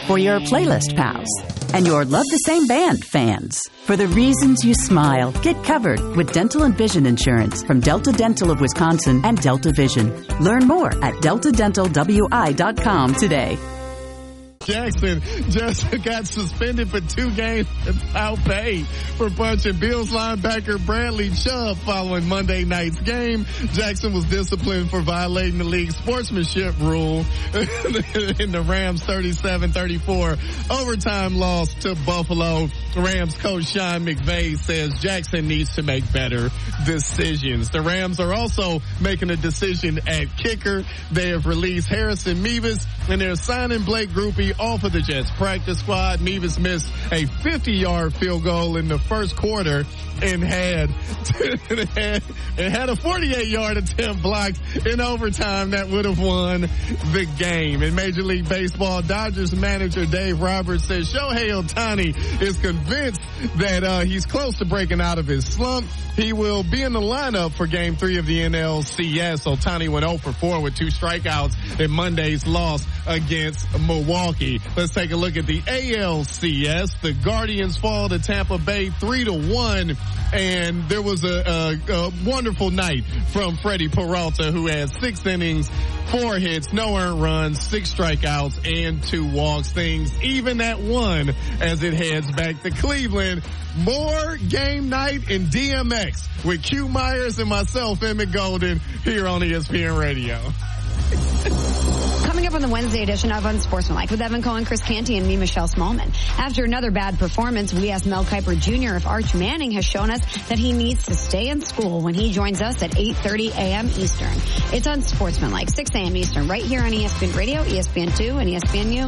for your playlist pals and your Love the Same Band fans. For the reasons you smile, get covered with dental and vision insurance from Delta Dental of Wisconsin and Delta Vision. Learn more at deltadentalwi.com today. Jackson just got suspended for 2 games without pay for punching Bills linebacker Bradley Chubb following Monday night's game. Jackson was disciplined for violating the league's sportsmanship rule in the Rams 37-34 overtime loss to Buffalo. Rams coach Sean McVay says Jackson needs to make better decisions. The Rams are also making a decision at kicker. They have released Harrison Mevis and they're signing Blake Grupe off of the Jets practice squad. Mevis missed a 50-yard field goal in the first quarter and had a 48-yard attempt blocked in overtime that would have won the game. In Major League Baseball, Dodgers manager Dave Roberts says Shohei Ohtani is convinced that he's close to breaking out of his slump. He will be in the lineup for Game 3 of the NLCS. Ohtani went 0 for 4 with 2 strikeouts in Monday's loss against Milwaukee. Let's take a look at the ALCS. The Guardians fall to Tampa Bay 3-1. And there was a wonderful night from Freddie Peralta, who had 6 innings, 4 hits, no earned runs, 6 strikeouts, and 2 walks. Things even at 1 as it heads back to Cleveland. More game night in DMX with Q Myers and myself, Emmett Golden, here on ESPN Radio. Coming up on the Wednesday edition of Unsportsmanlike with Evan Cohen, Chris Canty, and me, Michelle Smallman. After another bad performance, we asked Mel Kiper Jr. if Arch Manning has shown us that he needs to stay in school when he joins us at 8:30 a.m. Eastern. It's Unsportsmanlike, 6 a.m. Eastern, right here on ESPN Radio, ESPN2, and ESPNU.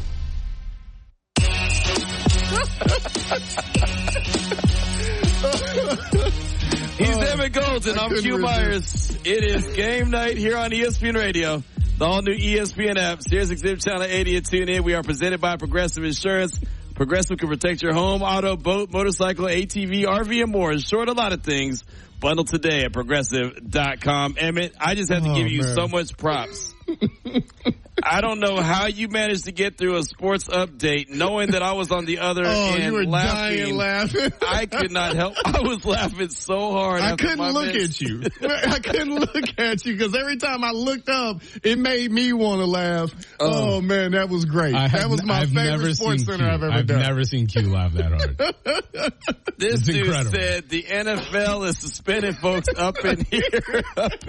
He's Evan Golden. I'm Q Myers. It is game night here on ESPN Radio. The all-new ESPN app, Sirius XM Channel 80 and tune in. We are presented by Progressive Insurance. Progressive can protect your home, auto, boat, motorcycle, ATV, RV, and more. In short, a lot of things. Bundle today at Progressive.com. Emmett, I just have to give you so much props. I don't know how you managed to get through a sports update knowing that I was on the other end you were laughing. dying laughing. I could not help. I was laughing so hard. I couldn't look at you. I couldn't look at you because every time I looked up, it made me want to laugh. Oh man, that was great. That was my favorite sports center I've ever done. I've never seen Q laugh that hard. This dude said the NFL is suspending folks up in here.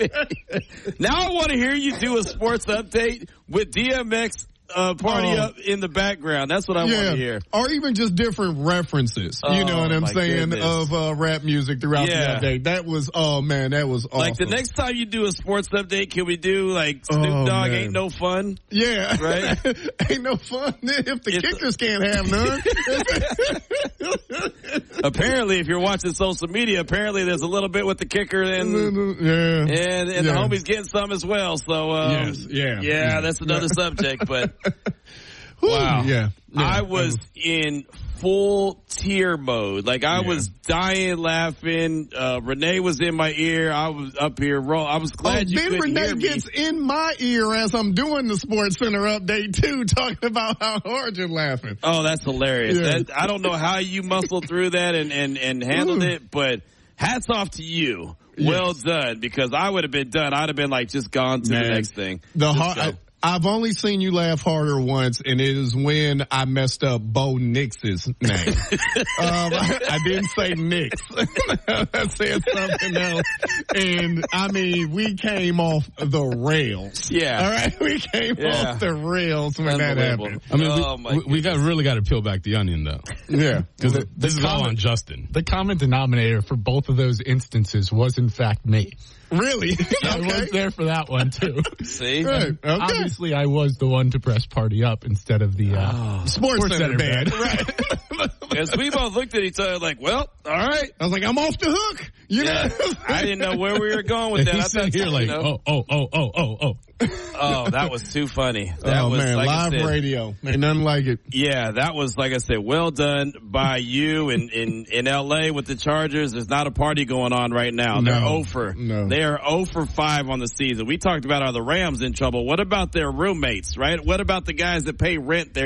Now I want to hear you do a sports update with DMX party up in the background. That's what I want to hear. Or even just different references, you know what I'm saying, of rap music throughout the update. That was, that was awesome. Like the next time you do a sports update, can we do like Snoop Dogg Ain't No Fun? Yeah. Right? Ain't no fun if the kickers can't have none. Apparently, if you're watching social media, apparently there's a little bit with the kicker and the homies getting some as well. So, that's another subject, but wow. I was in full tear mode. Like I was dying laughing. Renee was in my ear. I was up here. I was glad you couldn't Renee hear me. gets in my ear as I'm doing the Sports Center update too, talking about how hard you're laughing. Oh, that's hilarious. Yeah. I don't know how you muscled through that and handled it, but hats off to you. Yes. Well done, because I would have been done. I'd have been like just gone to the next thing. I've only seen you laugh harder once, and it is when I messed up Bo Nix's name. I didn't say Nix. I said something else. And, I mean, we came off the rails. Yeah. All right? We came off the rails when that happened. I mean, we really got to peel back the onion, though. Yeah. Because this is all on Justin. The common denominator for both of those instances was, in fact, me. Really? I was there for that one, too. See? Right. Okay. Obviously, I was the one to press party up instead of the Sports Center band. Right. Because we both looked at each other like, well, all right. I was like, I'm off the hook. You know? I didn't know where we were going with that. He's sitting here like, oh. Oh, that was too funny. That was, man, like live radio. Ain't nothing like it. Yeah, that was, like I said, well done by you in L.A. with the Chargers. There's not a party going on right now. They're 0 for. No. They are 0 for 5 on the season. We talked about, are the Rams in trouble? What about their roommates, right? What about the guys that pay rent there